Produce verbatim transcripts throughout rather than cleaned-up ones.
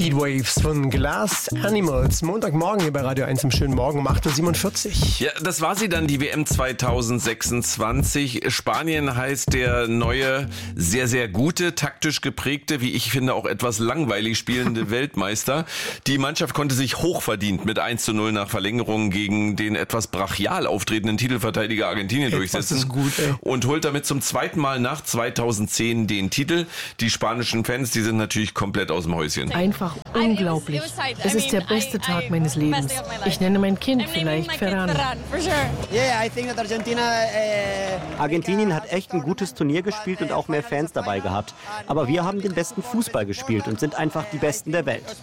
Heatwaves von Glass Animals. Montagmorgen hier bei Radio eins im schönen Morgen um acht Uhr siebenundvierzig. Ja, das war sie dann, die W M zwanzig sechsundzwanzig. Spanien heißt der neue, sehr, sehr gute, taktisch geprägte, wie ich finde auch etwas langweilig spielende Weltmeister. Die Mannschaft konnte sich hochverdient mit eins zu null nach Verlängerung gegen den etwas brachial auftretenden Titelverteidiger Argentinien Ey, durchsetzen. das ist gut, ey. Und holt damit zum zweiten Mal nach zweitausendzehn den Titel. Die spanischen Fans, die sind natürlich komplett aus dem Häuschen. Einfach unglaublich. Es ist der beste Tag meines Lebens. Ich nenne mein Kind vielleicht Ferran. Argentinien hat echt ein gutes Turnier gespielt und auch mehr Fans dabei gehabt. Aber wir haben den besten Fußball gespielt und sind einfach die Besten der Welt.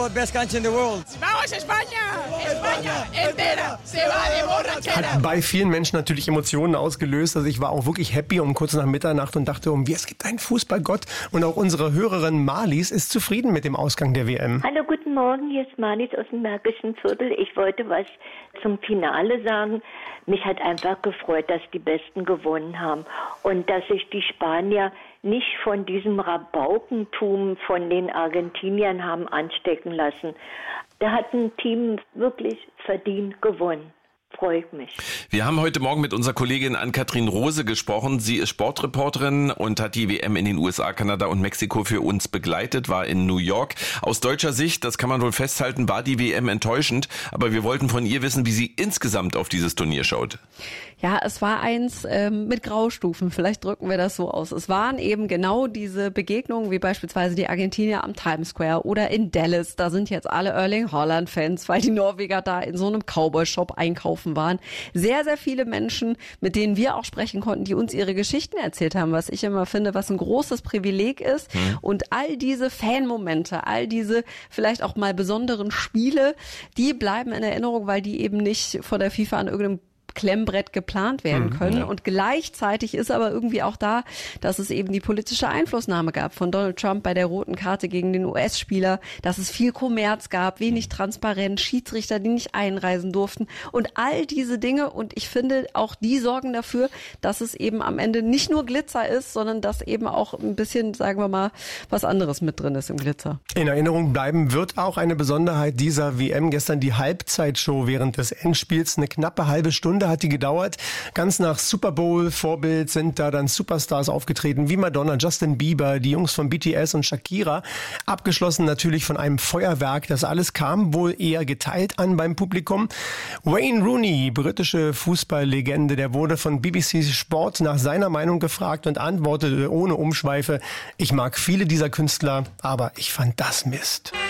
Hat bei vielen Menschen natürlich Emotionen ausgelöst. Also ich war auch wirklich happy um kurz nach Mitternacht und dachte, um wie es gibt einen Fußballgott. Und auch unsere Hörerin Marlies ist zufrieden mit dem Ausgang der W M. Hallo, guten Morgen, hier ist Marlies aus dem Märkischen Viertel. Ich wollte was zum Finale sagen. Mich hat einfach gefreut, dass die Besten gewonnen haben und dass sich die Spanier nicht von diesem Rabaukentum von den Argentiniern haben anstecken lassen. Da hat ein Team wirklich verdient gewonnen. Freut mich. Wir haben heute Morgen mit unserer Kollegin Ann-Kathrin Rose gesprochen. Sie ist Sportreporterin und hat die W M in den U S A, Kanada und Mexiko für uns begleitet, war in New York. Aus deutscher Sicht, das kann man wohl festhalten, war die W M enttäuschend. Aber wir wollten von ihr wissen, wie sie insgesamt auf dieses Turnier schaut. Ja, es war eins ähm, mit Graustufen, vielleicht drücken wir das so aus. Es waren eben genau diese Begegnungen, wie beispielsweise die Argentinier am Times Square oder in Dallas. Da sind jetzt alle Erling Haaland-Fans, weil die Norweger da in so einem Cowboy-Shop einkaufen waren. Sehr, sehr viele Menschen, mit denen wir auch sprechen konnten, die uns ihre Geschichten erzählt haben, was ich immer finde, was ein großes Privileg ist. Mhm. Und all diese Fanmomente, all diese vielleicht auch mal besonderen Spiele, die bleiben in Erinnerung, weil die eben nicht von der FIFA an irgendeinem Klemmbrett geplant werden können. Ja. Und gleichzeitig ist aber irgendwie auch da, dass es eben die politische Einflussnahme gab von Donald Trump bei der roten Karte gegen den U S-Spieler, dass es viel Kommerz gab, wenig Transparenz, Schiedsrichter, die nicht einreisen durften und all diese Dinge. Und ich finde, auch die sorgen dafür, dass es eben am Ende nicht nur Glitzer ist, sondern dass eben auch ein bisschen, sagen wir mal, was anderes mit drin ist im Glitzer. In Erinnerung bleiben wird auch eine Besonderheit dieser W M. Gestern die Halbzeitshow während des Endspiels. Eine knappe halbe Stunde hat die gedauert. Ganz nach Super Bowl Vorbild sind da dann Superstars aufgetreten, wie Madonna, Justin Bieber, die Jungs von B T S und Shakira. Abgeschlossen natürlich von einem Feuerwerk. Das alles kam wohl eher geteilt an beim Publikum. Wayne Rooney, britische Fußballlegende, der wurde von B B C Sport nach seiner Meinung gefragt und antwortete ohne Umschweife: Ich mag viele dieser Künstler, aber ich fand das Mist.